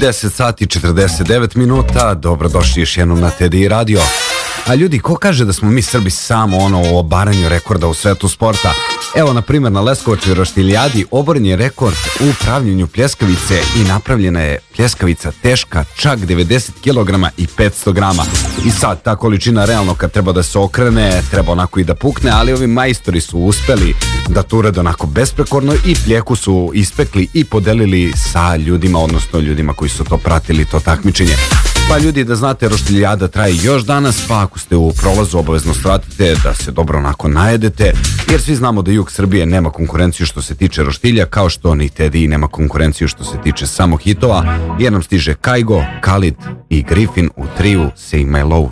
10 sati 49 minuta, dobrodošli još jednom na TDI radio. A ljudi, ko kaže da smo mi Srbi samo o obaranju rekorda u svetu sporta? Evo, na primjer, na Leskovačkoj roštiljadi oboren je rekord u pravljenju pljeskavice i napravljena je pljeskavica teška čak 90 kg i 500 grama. I sad, ta količina realno kad treba da se okrene, treba onako i da pukne, ali ovi majstori su uspeli da to urade onako besprekorno i pljeku su ispekli i podelili sa ljudima, odnosno ljudima koji su to pratili, to takmičenje. Pa ljudi, da znate, roštiljada traje još danas, pa ako ste u prolazu obavezno svratite da se dobro onako najedete, jer svi znamo da jug Srbije nema konkurenciju što se tiče roštilja, kao što ni TDI nema konkurenciju što se tiče samo hitova, jer nam stiže Kajgo, Khalid i Griffin u triju Say My Love.